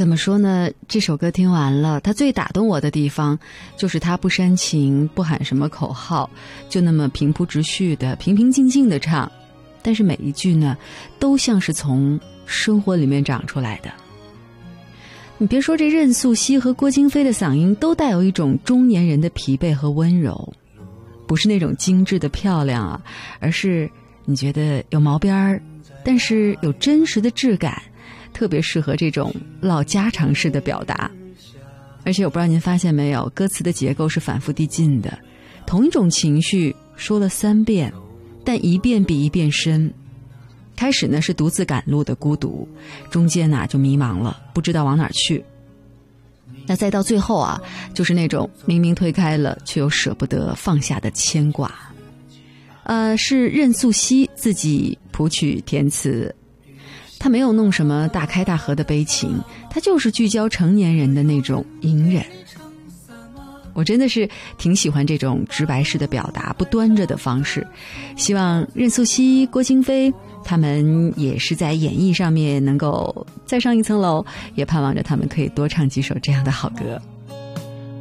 怎么说呢，这首歌听完了，它最打动我的地方就是它不煽情，不喊什么口号，就那么平铺直叙的平平静静的唱，但是每一句呢都像是从生活里面长出来的。你别说，这任素汐和郭京飞的嗓音都带有一种中年人的疲惫和温柔，不是那种精致的漂亮啊，而是你觉得有毛边儿，但是有真实的质感，特别适合这种唠家常式的表达。而且我不知道您发现没有，歌词的结构是反复递进的，同一种情绪说了3遍，但一遍比一遍深。开始呢是独自赶路的孤独，中间呢就迷茫了，不知道往哪儿去。那再到最后啊，就是那种明明推开了却又舍不得放下的牵挂。是任素汐自己谱曲填词，他没有弄什么大开大合的悲情，他就是聚焦成年人的那种隐忍。我真的是挺喜欢这种直白式的表达，不端着的方式。希望任素汐、郭京飞他们也是在演艺上面能够再上一层楼，也盼望着他们可以多唱几首这样的好歌。